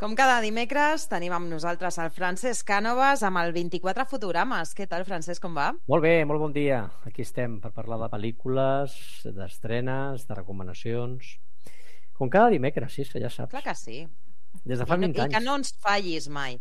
Com cada dimecres, tenim amb nosaltres el Francesc Cànovas amb el 24 fotogrames. Què tal, Francesc, com va? Molt bé, molt bon dia. Aquí estem per parlar de pel·lícules, d'estrenes, de recomanacions. Com cada dimecres, sí, ja saps. Clar que sí. Des de fa 20 anys. I que no ens fallis mai.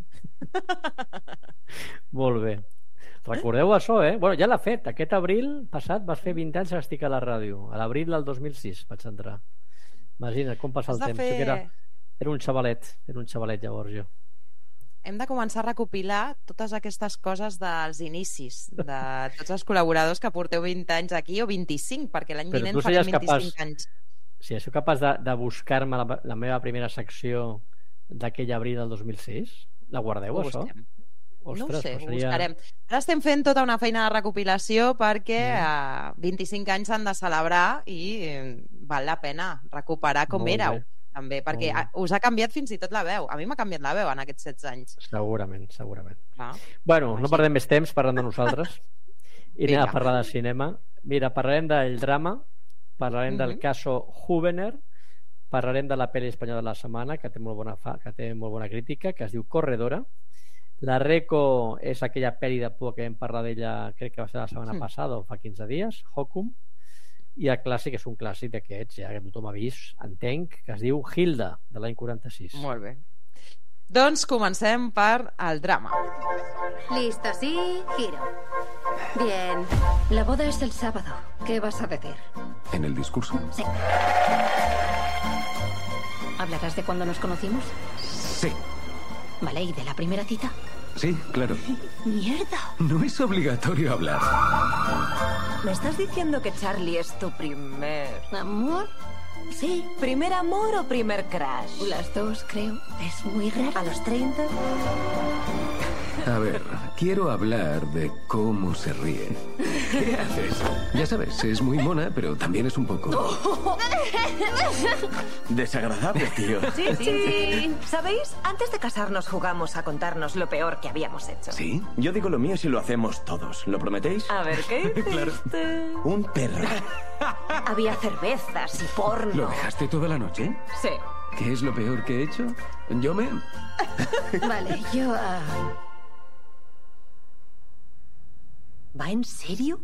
Molt bé. Recordeu això, eh? Bueno, ja l'ha fet. Aquest abril passat vas fer 20 anys que estic a la ràdio. A l'abril del 2006 vaig entrar. Imagina't com passa el temps. Era un xavalet llavors jo. Hem de començar a recopilar totes aquestes coses dels inicis, de tots els col·laboradors que porteu 20 anys aquí, o 25, perquè l'any vinent farem 25 anys. Sí, sou capaç de buscar-me la meva primera secció d'aquell abril del 2006? La guardeu, això? Ostres, no ho sé, ho buscarem. Ara estem fent tota una feina de recopilació perquè 25 anys s'han de celebrar i val la pena recuperar com éreu. També, perquè us ha canviat fins i tot la veu. A mi m'ha canviat la veu en aquests 16 anys. Segurament. Bueno, no perdem més temps parlant de nosaltres i anem a parlar de cinema. Mira, parlarem del drama, parlarem del caso Juvener, parlarem de la pel·li espanyola de la setmana, que té molt bona crítica, que es diu Corredora. La Reco és aquella pel·li de por que vam parlar d'ella, crec que va ser la setmana passada o fa 15 dies, Hocum. I el clàssic és un clàssic d'aquests, ja que tothom ha vist, entenc, que es diu Hilda, de l'any 46. Molt bé. Doncs comencem per el drama. Listo, sí, giro. Bien. La boda es el sábado. ¿Qué vas a decir? ¿En el discurso? Sí. ¿Hablarás de cuándo nos conocimos? Sí. Vale, ¿y de la primera cita? Sí, claro. ¡Mierda! No es obligatorio hablar. ¿Me estás diciendo que Charlie es tu primer... ¿Amor? Sí. ¿Primer amor o primer crush? Las dos, creo. Es muy raro. ¿A los 30? A ver, quiero hablar de cómo se ríe. ¿Qué haces? Ya sabes, es muy mona, pero también es un poco... desagradable, tío. Sí. ¿Sabéis? Antes de casarnos jugamos a contarnos lo peor que habíamos hecho. ¿Sí? Yo digo lo mío si lo hacemos todos. ¿Lo prometéis? A ver, ¿qué hiciste? Claro. Un perro. Había cervezas y porno. ¿Lo dejaste toda la noche? Sí. ¿Qué es lo peor que he hecho? Yo me... Vale, yo... ¿Va en serio?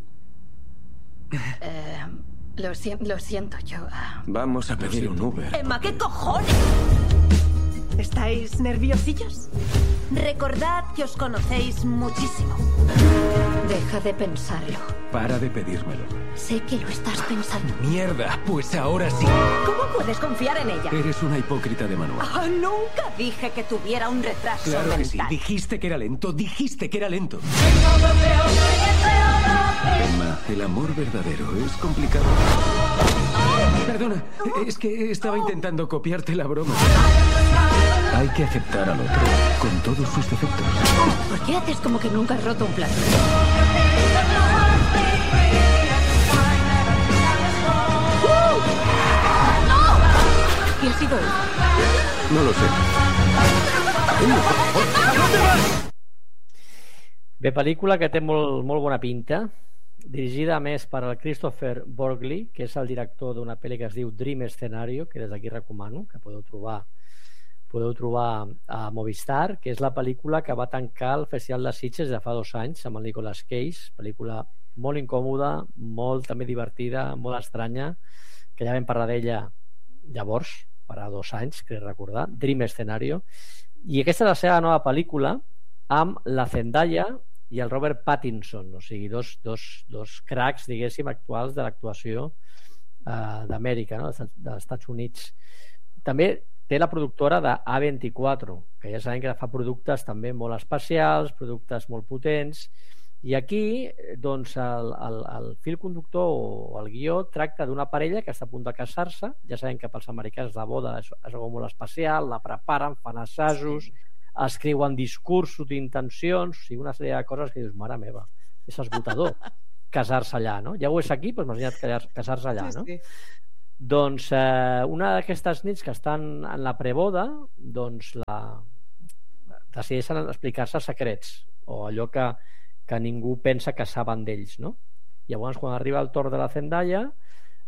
Lo siento, yo... Vamos a pedir un Uber. Emma, ¿qué cojones? ¿Estáis nerviosillos? Recordad que os conocéis muchísimo. Deja de pensarlo. Para de pedírmelo. Sé que lo estás pensando. ¡Mierda! Pues ahora sí. ¿Cómo puedes confiar en ella? Eres una hipócrita de manual. Nunca dije que tuviera un retraso Claro mental. que sí. Dijiste que era lento. Emma, el amor verdadero es complicado. Perdona, es que estaba intentando copiarte la broma. Hay que aceptar al otro con todos sus defectos. ¿Por qué haces como que nunca has roto un plato? ¿Quién ha sido él? No lo sé. Bé, pel·lícula que té molt bona pinta, dirigida a més per el Christopher Borgli, que és el director d'una pel·li que es diu Dream Scenario, que des d'aquí recomano, que podeu trobar a Movistar, que és la pel·lícula que va tancar el Festival de Sitges de fa 2 anys amb el Nicolas Cage, pel·lícula molt incòmoda, molt també divertida, molt estranya, que ja vam parlar d'ella llavors, farà 2 anys, crec recordar, Dream Scenario, i aquesta és la seva nova pel·lícula amb la Zendaya i el Robert Pattinson, o sigui, dos cracs, diguéssim, actuals de l'actuació d'Amèrica, no? dels Estats Units. També té la productora de A24, que ja sabem que fa productes també molt especials, productes molt potents, i aquí doncs, el fil conductor o el guió tracta d'una parella que està a punt de casar-se. Ja sabem que pels americans la boda és algo molt especial, la preparen, fan assajos, escriuen discursos d'intencions, o sigui, una sèrie de coses que dius, mare meva, és esgotador casar-se allà, no? Ja ho és aquí, doncs imagina't casar-se allà, no? Sí. Doncs una d'aquestes nits que estan en la preboda, doncs decideixen explicar-se secrets o allò que ningú pensa que saben d'ells, no? Llavors, quan arriba el torn de la Zendaya,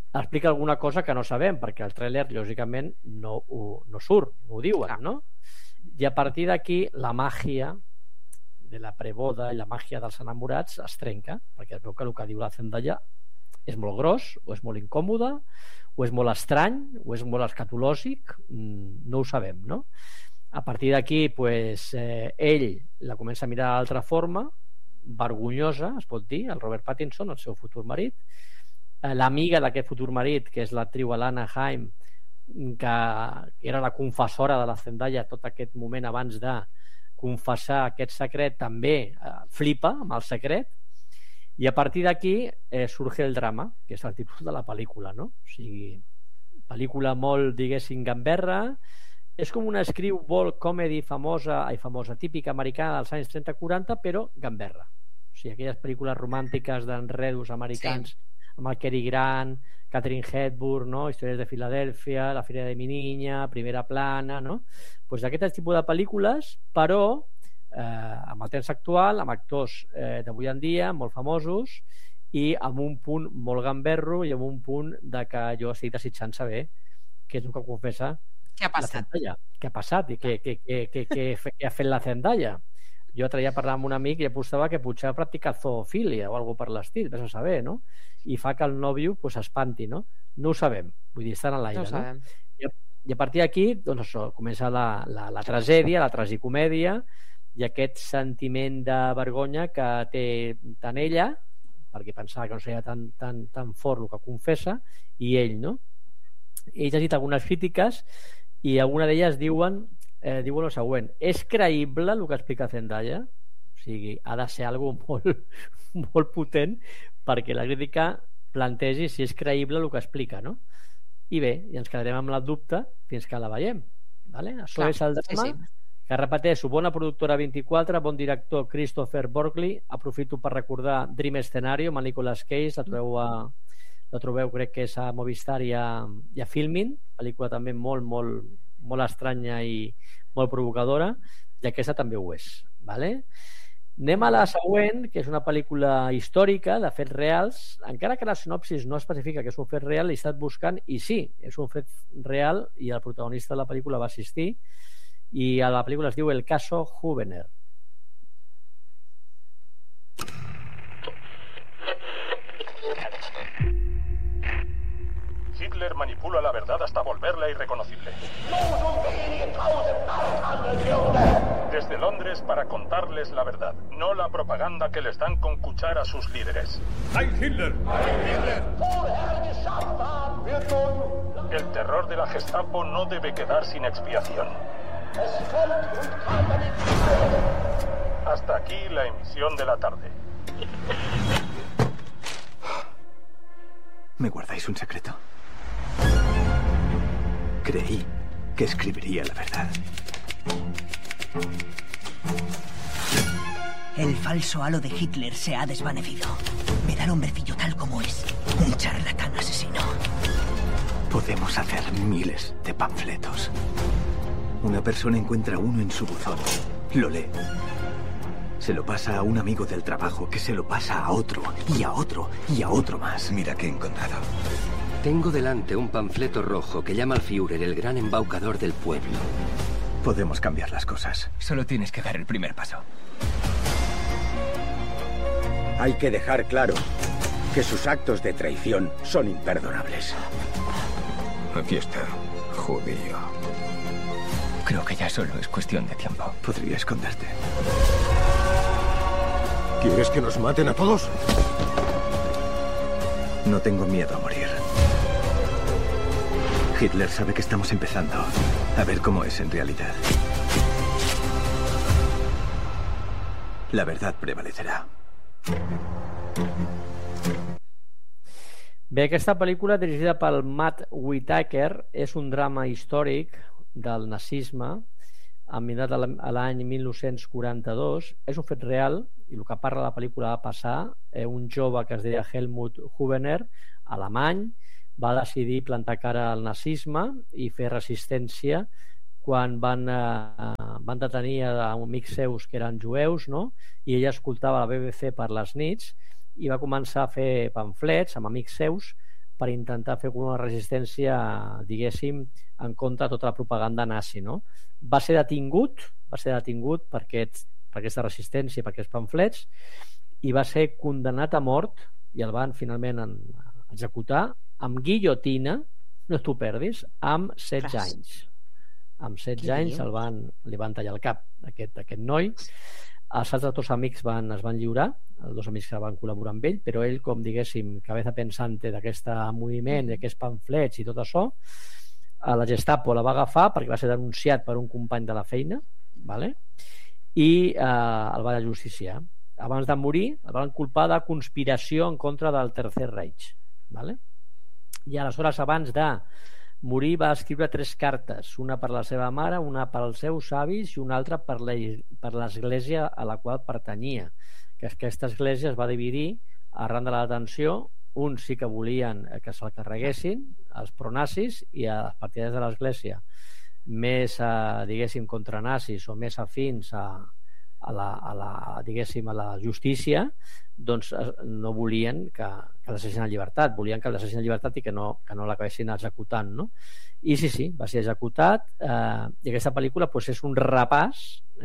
explica alguna cosa que no sabem, perquè el tràiler, lògicament, no surt, no ho diuen, no? I a partir d'aquí, la màgia de la preboda i la màgia dels enamorats es trenca, perquè es veu que el que diu la Zendaya és molt gros, o és molt incòmode, o és molt estrany, o és molt escatològic, no ho sabem, no? A partir d'aquí, pues, ell la comença a mirar d'altra forma, vergonyosa, es pot dir, el Robert Pattinson, el seu futur marit. L'amiga d'aquest futur marit, que és l'actriu Alana Haim, que era la confessora de la Zendaya tot aquest moment abans de confessar aquest secret, també flipa amb el secret, i a partir d'aquí surge el drama, que és el títol de la pel·lícula, no? O sigui, pel·lícula molt, diguéssim, gamberra. És com una screwball comedy famosa, típica americana dels anys 30-40, però gamberra. O sigui, aquelles pel·lícules romàntiques d'enredos americans, amb el Cary Grant, Katharine Hepburn, no? Històries de Filadèlfia, La filla de mi niña, Primera plana, no? Pues d'aquest tipus de pel·lícules, però amb el temps actual, amb actors d'avui en dia, molt famosos, i amb un punt molt gamberro i amb un punt de que jo estic desitjant saber què és el que confessa què ha passat. Què ha passat i què ha fet la Zendaya. Jo l'altre dia parlava amb un amic i apostava que potser ha practicat zoofília o alguna per l'estil, vés a saber, no? I fa que el nòvio s'espanti, no? No ho sabem, vull dir, estan a l'aire, no? I a partir d'aquí, doncs això, comença la tragèdia, la tragicomèdia i aquest sentiment de vergonya que té tant ella, perquè pensava que no seria tan fort el que confessa, i ell, no? He llegit algunes crítiques i alguna d'elles diuen el següent: és creïble el que explica Zendaya? O sigui, ha de ser algo molt potent perquè la crítica plantegi si és creïble el que explica, no? I bé, i ens quedarem amb la dubte fins que la veiem, vale? Això és el drama, que repeteixo, bona productora 24, bon director Christopher Borgli. Aprofito per recordar Dream Scenario amb el Nicolas Cage, la trobeu, crec que és a Movistar i a Filmin, pel·lícula també molt estranya i molt provocadora, i aquesta també ho és, vale? Anem a la següent, que és una pel·lícula històrica de fets reals, encara que la sinopsis no especifica que és un fet real, l'he estat buscant i sí, és un fet real i el protagonista de la pel·lícula va assistir, i a la pel·lícula es diu El caso Hubener. Hitler manipula la verdad hasta volverla irreconocible. Desde Londres para contarles la verdad, no la propaganda que les dan con cuchara a sus líderes. ¡Heil Hitler! El terror de la Gestapo no debe quedar sin expiación. Hasta aquí la emisión de la tarde. ¿Me guardáis un secreto? Creí que escribiría la verdad. El falso halo de Hitler se ha desvanecido. Ver al hombrecillo tal como es. Un charlatán asesino. Podemos hacer miles de panfletos. Una persona encuentra uno en su buzón. Lo lee. Se lo pasa a un amigo del trabajo, que se lo pasa a otro, y a otro, y a otro más. Mira qué he encontrado. Tengo delante un panfleto rojo que llama al Führer el gran embaucador del pueblo. Podemos cambiar las cosas. Solo tienes que dar el primer paso. Hay que dejar claro que sus actos de traición son imperdonables. Aquí está, judío. Creo que ya solo es cuestión de tiempo. Podría esconderte. ¿Quieres que nos maten a todos? No tengo miedo a morir. Hitler sabe que estamos empezando a ver cómo es en realidad. La verdad prevalecerà. Bé, aquesta pel·lícula, dirigida pel Matt Whitaker, és un drama històric del nazisme ambientat a l'any 1942. És un fet real i el que parla la pel·lícula va passar. Un jove que es deia Helmut Hubener, alemany, va decidir plantar cara al nazisme i fer resistència quan van detenir amics seus que eren jueus, no? I ella escoltava la BBC per les nits i va començar a fer pamflets amb amics seus per intentar fer una resistència, diguéssim, en contra de tota la propaganda nazi, no? Va ser detingut per aquesta resistència, per aquests pamflets, i va ser condemnat a mort i el van finalment executar amb guillotina, no t'ho perdis, amb 16 anys. Amb 16 anys li van tallar el cap a aquest noi. Els altres dos amics es van lliurar, els dos amics que van col·laborar amb ell, però ell, com diguéssim, cabeza pensante d'aquest moviment, d'aquests pamflets i tot això, la Gestapo la va agafar perquè va ser denunciat per un company de la feina, vale? I el va justiciar. Abans de morir el van culpar de conspiració en contra del Tercer Reich, vale? I aleshores, abans de morir, va escriure 3 cartes, una per la seva mare, una per als seus avis i una altra per l'església a la qual pertanyia, que aquesta església es va dividir arran de la detenció. Uns sí que volien que se'l carreguessin, els pronazis, i els partidaris de l'església més, diguéssim, contra nazis o més afins a la justícia, doncs no volien que el deixessin en llibertat, volien que el deixessin en llibertat i que no l'acabessin executant, no? I sí, va ser executat, i aquesta pel·lícula és un repàs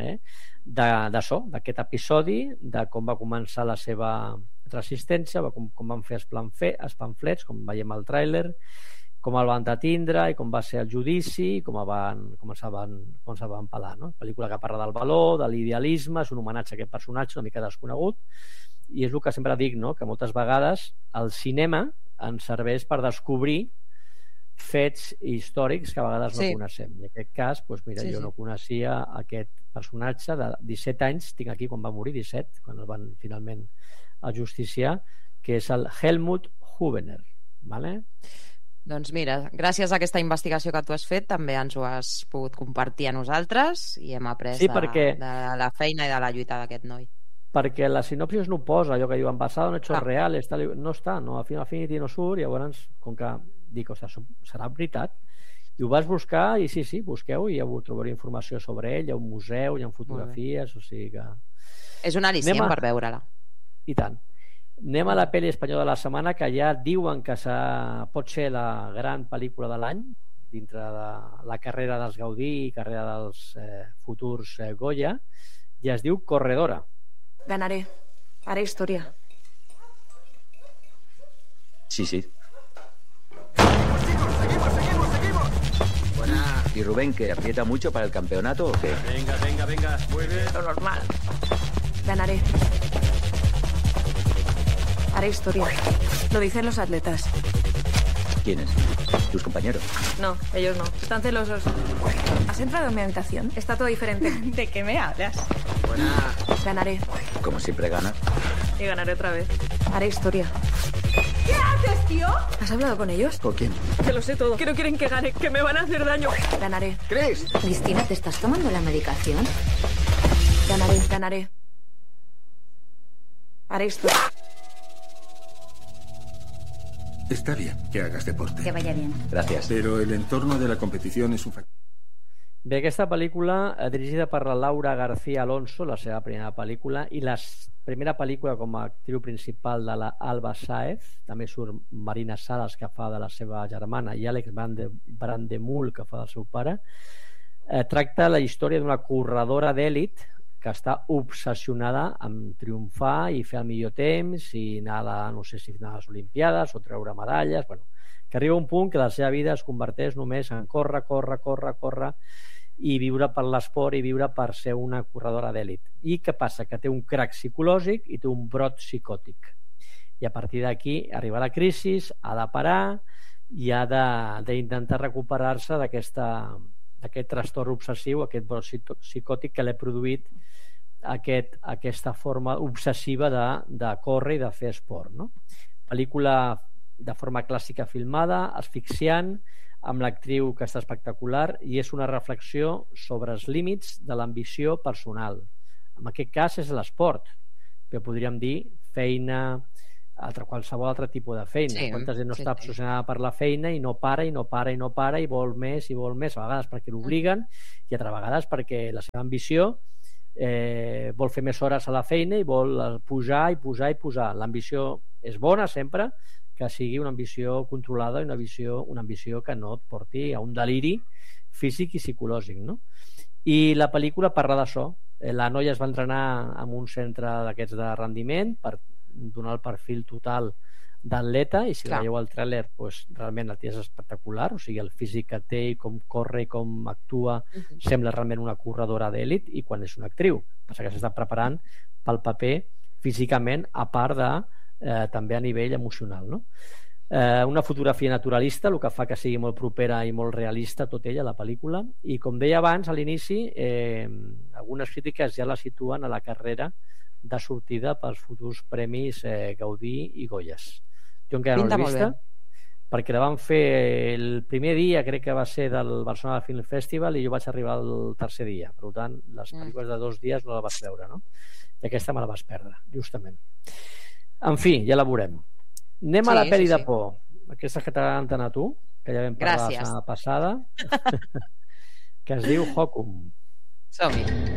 d'aquest episodi, de com va començar la seva resistència, com van fer els pamflets, com veiem al tràiler, com el van detindre i com va ser el judici, com se van pelar, no? Pel·lícula que parla del valor, de l'idealisme, és un homenatge a aquest personatge una mica desconegut, i és el que sempre dic, no? Que moltes vegades el cinema ens serveix per descobrir fets històrics que a vegades no coneixem. I en aquest cas, jo no coneixia aquest personatge de 17 anys, tinc aquí quan va morir, 17, quan el van finalment ajusticiar, que és el Helmut Hubener, vale? Doncs mira, gràcies a aquesta investigació que tu has fet també ens ho has pogut compartir a nosaltres i hem après de la feina i de la lluita d'aquest noi. Perquè la sinopsis no ho posa, allò que diuen basado en hechos reales, no està, no, a Affinity no surt, i llavors, com que dic, serà veritat? I ho vas buscar i sí, busqueu i ja trobareu informació sobre ell, hi ha un museu, hi ha fotografies, o sigui que... És un al·licient per veure-la. I tant. Anem a la pel·li espanyola de la setmana, que ja diuen que pot ser la gran pel·lícula de l'any dintre de la carrera dels Gaudí i carrera dels futurs Goya, i es diu Corredora. Ganaré. Haré historia. Sí. Seguimos. Buena. ¿Y Rubén, que aprieta mucho para el campeonato o qué? Venga. Muy bien. Lo normal. Ganaré. Haré historia. Lo dicen los atletas. ¿Quiénes? ¿Tus compañeros? No, ellos no. Están celosos. ¿Has entrado en mi habitación? Está todo diferente. ¿De qué me hablas? Buena. Ganaré. Como siempre ganas. Y ganaré otra vez. Haré historia. ¿Qué haces, tío? ¿Has hablado con ellos? ¿Con quién? Que lo sé todo. Que no quieren que gane, que me van a hacer daño. Ganaré. ¿Crees? Cristina, ¿te estás tomando la medicación? Ganaré. Haré historia. Está bien que hagas deporte. Que vaya bien. Gracias. Pero el entorno de la competición es un factor. Bé, aquesta pel·lícula, dirigida per la Laura García Alonso, la seva primera pel·lícula, i la primera pel·lícula com a actriu principal de la Alba Sáez, també surt Marina Salas, que fa de la seva germana, i Àlex Brandemul, que fa del seu pare, tracta la història d'una corredora d'èlit que està obsessionada amb triomfar i fer el millor temps i anar no sé si anar a les Olimpiades o treure medalles, que arriba un punt que la seva vida es converteix només en córrer i viure per l'esport i viure per ser una corredora d'èlit. I què passa? Que té un crac psicològic i té un brot psicòtic. I a partir d'aquí arriba la crisi, ha de parar i ha d'intentar recuperar-se d'aquest trastorn obsessiu, aquest brot psicòtic que l'ha produït aquesta forma obsessiva de córrer i de fer esport, no? Pel·lícula de forma clàssica filmada, asfixiant, amb l'actriu que està espectacular, i és una reflexió sobre els límits de l'ambició personal. En aquest cas és l'esport, però podríem dir feina, qualsevol altre tipus de feina. Quanta gent no està obsessionada per la feina i no para i vol més, a vegades perquè l'obliguen i altres vegades perquè la seva ambició vol fer més hores a la feina i vol pujar. L'ambició és bona sempre, que sigui una ambició controlada i una ambició que no et porti a un deliri físic i psicològic, no? I la pel·lícula parla d'això. La noia es va entrenar en un centre d'aquests de rendiment per donar el perfil total d'atleta, i si veieu el tràiler, doncs, realment el tia és espectacular, o sigui, el físic que té i com corre i com actua sembla realment una corredora d'èlit, i quan és una actriu, passa que s'està preparant pel paper físicament, a part de també a nivell emocional, no? Una fotografia naturalista, el que fa que sigui molt propera i molt realista tot ella, la pel·lícula, i com deia abans a l'inici, algunes crítiques ja la situen a la carrera de sortida pels futurs premis Gaudí i Goyes. Jo encara no l'he vista, perquè la van fer el primer dia, crec que va ser del Barcelona Film Festival, i jo vaig arribar el tercer dia. Per tant, les pel·lícules de 2 dies no la vas veure, no? I aquesta me la vas perdre, justament. En fi, ja la veurem. Anem a la pel·li de por. Aquesta que t'agraden tant a tu, que ja vam parlar la setmana passada, que es diu Hokum. Som-hi.